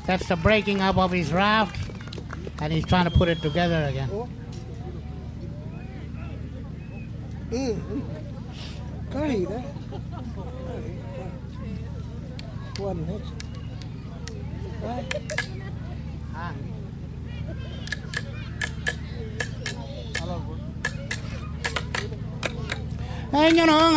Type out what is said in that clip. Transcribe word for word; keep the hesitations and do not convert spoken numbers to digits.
That's the breaking up of his raft, and he's trying to put it together again. Mm. Curry, that. One next. Right. Ah. Hello. Hey, you know,